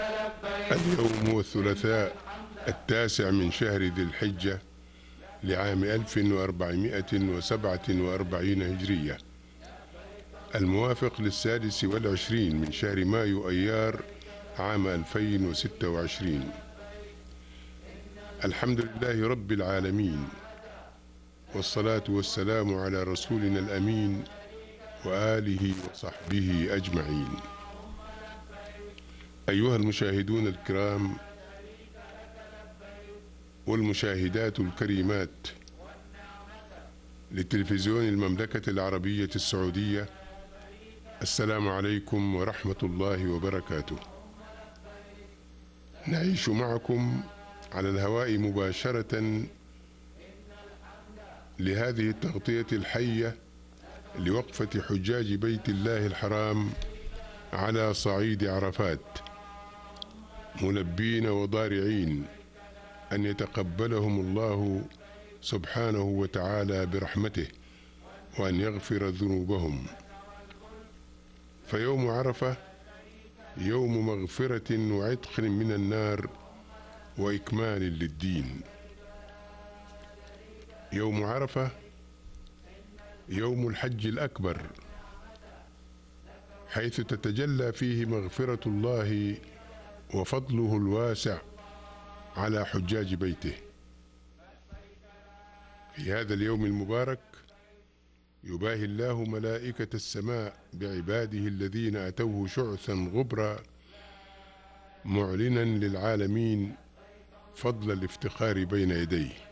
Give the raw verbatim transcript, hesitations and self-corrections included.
اليوم الثلاثاء التاسع من شهر ذي الحجة لعام ألف وأربعمائة وسبعة وأربعين هجرية، الموافق للسادس والعشرين من شهر مايو أيار عام ألفين وستة وعشرين. الحمد لله رب العالمين، والصلاة والسلام على رسولنا الأمين وآله وصحبه أجمعين. أيها المشاهدون الكرام والمشاهدات الكريمات لتلفزيون المملكة العربية السعودية، السلام عليكم ورحمة الله وبركاته. نعيش معكم على الهواء مباشرة لهذه التغطية الحية لوقفة حجاج بيت الله الحرام على صعيد عرفات، ملبين وضارعين أن يتقبلهم الله سبحانه وتعالى برحمته وأن يغفر ذنوبهم. فيوم عرفة يوم مغفرة وعتق من النار وإكمال للدين. يوم عرفة يوم الحج الأكبر، حيث تتجلى فيه مغفرة الله وفضله الواسع على حجاج بيته. في هذا اليوم المبارك يباهي الله ملائكة السماء بعباده الذين أتوه شعثا غبرا، معلنا للعالمين فضل الافتخار بين يديه.